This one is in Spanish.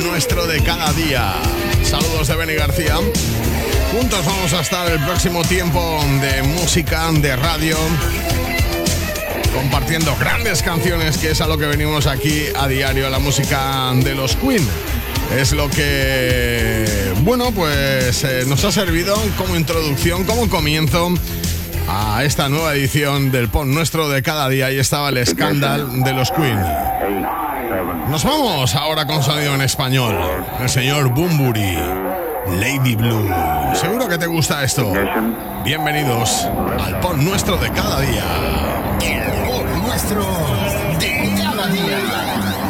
nuestro de cada día. Saludos de Benny García. Juntos vamos a estar el próximo tiempo de música, de radio, compartiendo grandes canciones, que es a lo que venimos aquí a diario, la música de los Queen. Es lo que, bueno, pues nos ha servido como introducción, como comienzo a esta nueva edición del Pon Nuestro de cada día. Ahí estaba el Scandal de los Queen. Nos vamos ahora con sonido en español. El señor Bunbury, Lady Blue. Seguro que te gusta esto. Bienvenidos al Pon Nuestro de cada día. El Pon Nuestro